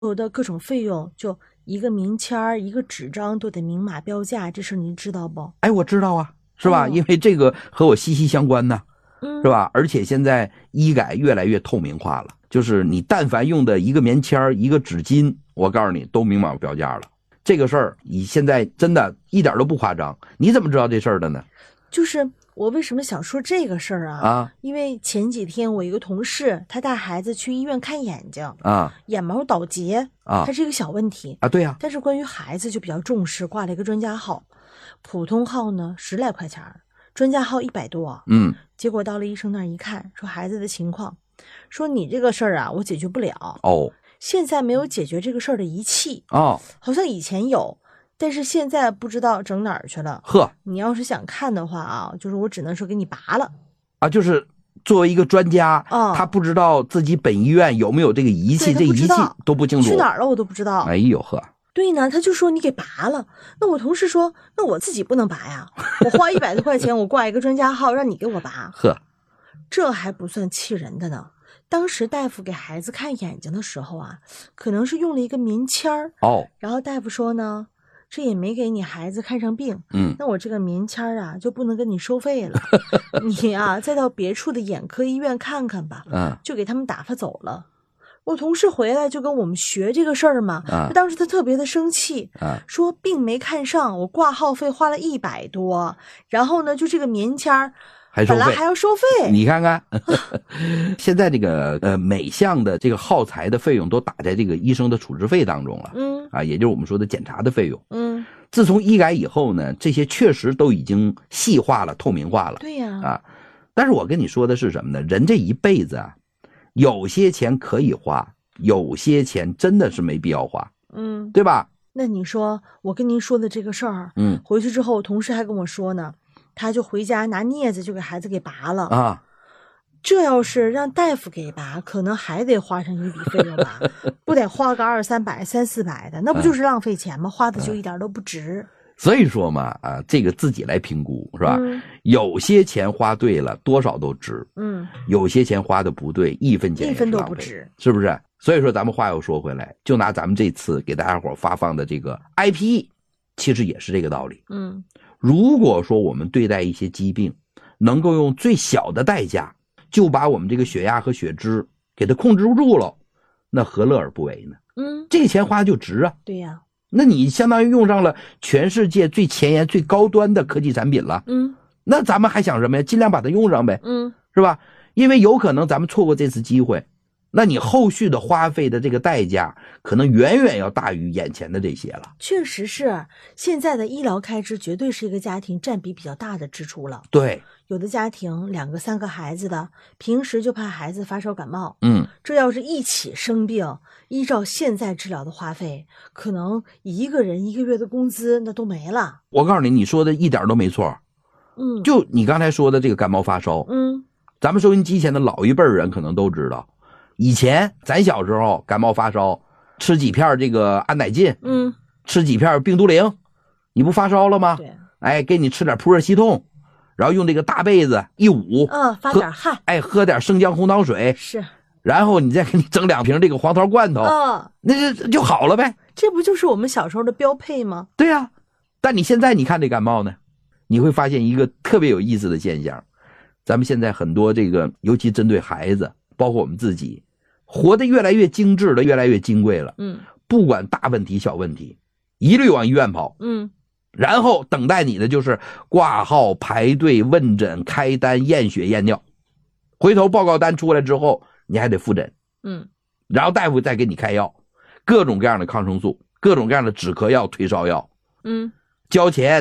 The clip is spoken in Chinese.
有的各种费用，就一个名签儿、一个纸张都得明码标价，这事您知道不？ 哎，我知道啊，是吧？因为这个和我息息相关呢，是吧？而且现在医改越来越透明化了，就是你但凡用的一个棉签、一个纸巾，我告诉你都明码标价了。这个事儿你现在真的一点都不夸张，你怎么知道这事儿的呢？ 就是我为什么想说这个事儿啊？因为前几天我一个同事，他带孩子去医院看眼睛啊，眼毛倒结啊，它是一个小问题啊， 对呀。 但是关于孩子就比较重视，挂了一个专家号，普通号呢10来块钱，专家号100多，结果到了医生那儿一看，说孩子的情况，说你这个事儿啊，我解决不了哦，现在没有解决这个事儿的仪器哦，好像以前有。但是现在不知道整哪儿去了。 呵， 你要是想看的话啊，就是我只能说给你拔了。 啊，就是作为一个专家，他不知道自己本医院有没有这个仪器，这仪器都不清楚。 去哪儿了我都不知道。 哎呦呵。 对呢，他就说你给拔了。那我同事说，那我自己不能拔呀，我花100多块钱，我挂一个专家号让你给我拔。 呵， 这还不算气人的呢。当时大夫给孩子看眼睛的时候啊，可能是用了一个棉签儿哦，然后大夫说呢，这也没给你孩子看上病，那我这个棉签啊就不能跟你收费了，你啊再到别处的眼科医院看看吧，就给他们打发走了。我同事回来就跟我们学这个事儿嘛，当时他特别的生气，说病没看上，我挂号费花了100多，然后呢就这个棉签本来还要收费， 你看看，现在这个每项的这个耗材的费用都打在这个医生的处置费当中了，也就是我们说的检查的费用，自从医改以后呢，这些确实都已经细化了、透明化了， 对呀， 但是我跟你说的是什么呢？人这一辈子啊，有些钱可以花，有些钱真的是没必要花，对吧？ 那你说我跟您说的这个事儿，回去之后我同事还跟我说呢。他就回家拿镊子就给孩子给拔了啊！这要是让大夫给拔，可能还得花上一笔费用吧？不得花个200、300、300-400的，那不就是浪费钱吗？花的就一点都不值。 所以说嘛，这个自己来评估是吧？有些钱花对了，多少都值。有些钱花的不对，一分钱也是浪费， 一分都不值， 是不是？所以说咱们话又说回来，就拿咱们这次给大家伙发放的这个 IPE， 其实也是这个道理。如果说我们对待一些疾病能够用最小的代价就把我们这个血压和血脂给它控制住了，那何乐而不为呢？这个钱花就值啊。 对呀， 那你相当于用上了全世界最前沿最高端的科技产品了。那咱们还想什么呀？尽量把它用上呗。是吧？因为有可能咱们错过这次机会，那你后续的花费的这个代价可能远远要大于眼前的这些了。 确实是，现在的医疗开支绝对是一个家庭占比比较大的支出了。 对， 有的家庭2个3个孩子的，平时就怕孩子发烧感冒，这要是一起生病，依照现在治疗的花费，可能一个人1个月的工资那都没了。 我告诉你，你说的一点都没错。就你刚才说的这个感冒发烧，咱们收音机前的老一辈人可能都知道。以前咱小时候感冒发烧，吃几片这个安乃近，吃几片病毒灵，你不发烧了吗？ 对， 哎，给你吃点普热西痛，然后用这个大被子一捂， 发点汗， 哎，喝点生姜红糖水， 是， 然后你再给你整2瓶这个黄桃罐头，那就好了呗。 这不就是我们小时候的标配吗？ 对呀，但你现在你看这感冒呢，你会发现一个特别有意思的现象，咱们现在很多这个，尤其针对孩子，包括我们自己。活得越来越精致了，越来越金贵了。不管大问题小问题，一律往医院跑。然后等待你的就是挂号、排队、问诊、开单、验血、验尿。回头报告单出来之后，你还得复诊。然后大夫再给你开药，各种各样的抗生素，各种各样的止咳药、退烧药。交钱。